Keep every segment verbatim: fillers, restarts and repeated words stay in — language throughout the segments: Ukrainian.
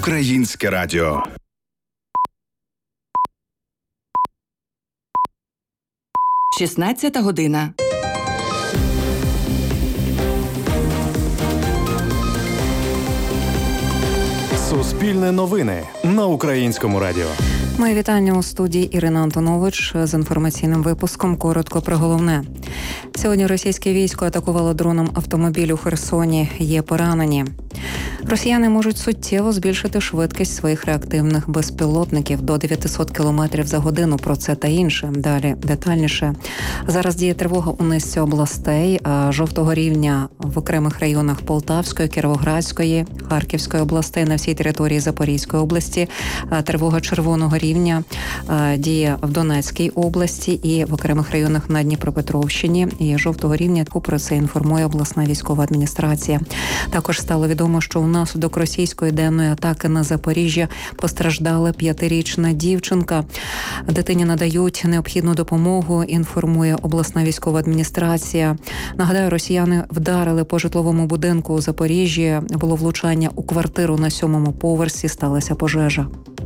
Українське радіо. шістнадцята година. Суспільне новини на Українському радіо. Моє вітання у студії Ірина Антонович з інформаційним випуском. Коротко про головне. Сьогодні російське військо атакувало дроном автомобіль у Херсоні. Є поранені. Росіяни можуть суттєво збільшити швидкість своїх реактивних безпілотників до дев'ятсот кілометрів за годину. Про це та інше. Далі детальніше. Зараз діє тривога у низці областей, а жовтого рівня в окремих районах Полтавської, Кіровоградської, Харківської областей, на всій території Запорізької області. Тривога червоного рівня діє в Донецькій області і в окремих районах на Дніпропетровщині. І жовтого рівня про це інформує обласна військова адміністрація. Також стало відомо, що внаслідок російської денної атаки на Запоріжжя постраждала п'ятирічна дівчинка. Дитині надають необхідну допомогу, інформує обласна військова адміністрація. Нагадаю, росіяни вдарили по житловому будинку у Запоріжжі. Було влучання у квартиру на сьомому поверсі, сталася пожежа.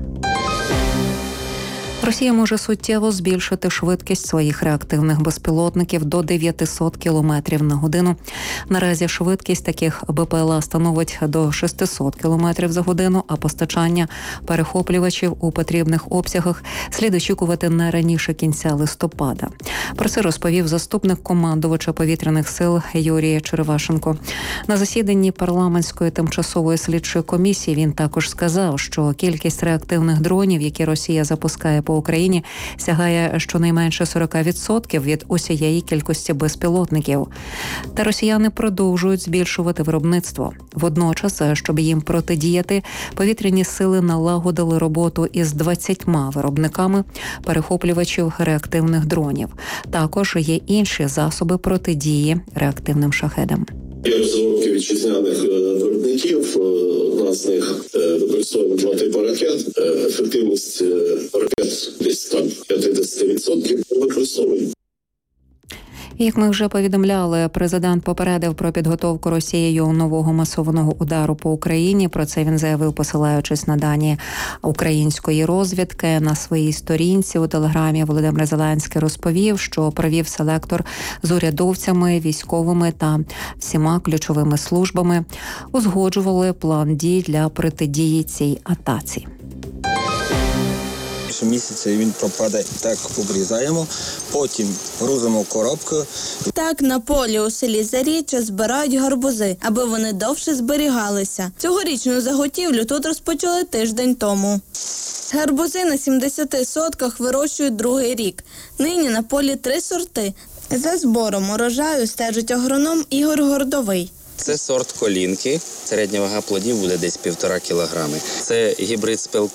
Росія може суттєво збільшити швидкість своїх реактивних безпілотників до дев'ятсот кілометрів на годину. Наразі швидкість таких БПЛА становить до шістсот кілометрів за годину, а постачання перехоплювачів у потрібних обсягах слід очікувати не раніше кінця листопада. Про це розповів заступник командувача повітряних сил Юрій Черевашенко. На засіданні парламентської тимчасової слідчої комісії він також сказав, що кількість реактивних дронів, які Росія запускає по Україні, сягає щонайменше сорок відсотків від усієї кількості безпілотників. Та росіяни продовжують збільшувати виробництво. Водночас, щоб їм протидіяти, повітряні сили налагодили роботу із двадцятьма виробниками перехоплювачів реактивних дронів. Також є інші засоби протидії реактивним шахедам. Є розробки вітчизняних виробників, у нас з них використовуємо два типи ракет, ефективність ракет десь там п'ятдесят відсотків використовуємо. Як ми вже повідомляли, президент попередив про підготовку Росією нового масованого удару по Україні. Про це він заявив, посилаючись на дані української розвідки. На своїй сторінці у Телеграмі Володимир Зеленський розповів, що провів селектор з урядовцями, військовими та всіма ключовими службами. Узгоджували план дій для протидії цій атаці. Місяця він пропаде, так обрізаємо, потім грузимо коробку. Так на полі у селі Заріччя збирають гарбузи, аби вони довше зберігалися. Цьогорічну заготівлю тут розпочали тиждень тому. Гарбузи на сімдесяти сотках вирощують другий рік. Нині на полі три сорти. За збором урожаю стежить агроном Ігор Гордовий. Це сорт колінки. Середня вага плодів буде десь півтора кілограми. Це гібрид з ПЛК